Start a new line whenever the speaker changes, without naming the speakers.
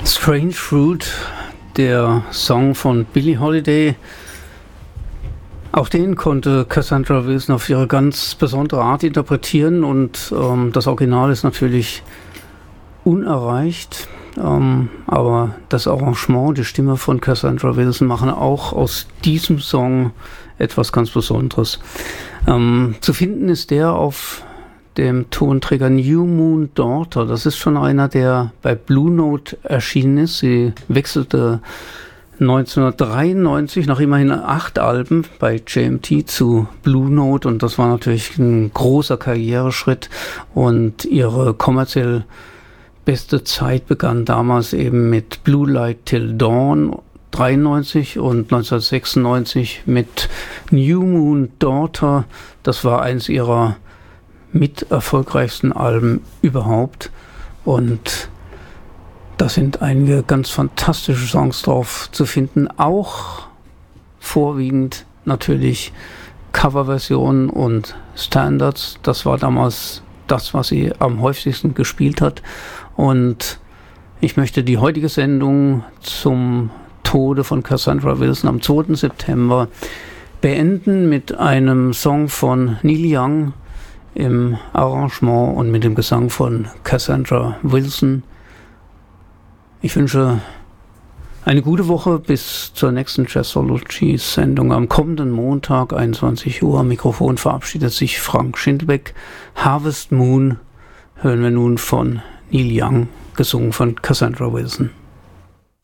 Strange Fruit, der Song von Billie Holiday. Auch den konnte Cassandra Wilson auf ihre ganz besondere Art interpretieren und das Original ist natürlich unerreicht. Aber das Arrangement, die Stimme von Cassandra Wilson machen auch aus diesem Song etwas ganz Besonderes. Zu finden ist der auf dem Tonträger New Moon Daughter. Das ist schon einer, der bei Blue Note erschienen ist. Sie wechselte 1993 nach immerhin 8 Alben bei JMT zu Blue Note und das war natürlich ein großer Karriereschritt und ihre kommerziell beste Zeit begann damals eben mit Blue Light Till Dawn 93 und 1996 mit New Moon Daughter. Das war eins ihrer mit erfolgreichsten Alben überhaupt und da sind einige ganz fantastische Songs drauf zu finden, auch vorwiegend natürlich Coverversionen und Standards. Das war damals das, was sie am häufigsten gespielt hat und ich möchte die heutige Sendung zum Tode von Cassandra Wilson am 2. September beenden mit einem Song von Neil Young im Arrangement und mit dem Gesang von Cassandra Wilson. Ich wünsche eine gute Woche bis zur nächsten Jazzology-Sendung am kommenden Montag, 21 Uhr. Am Mikrofon verabschiedet sich Frank Schindelbeck. Harvest Moon hören wir nun von Neil Young, gesungen von Cassandra Wilson.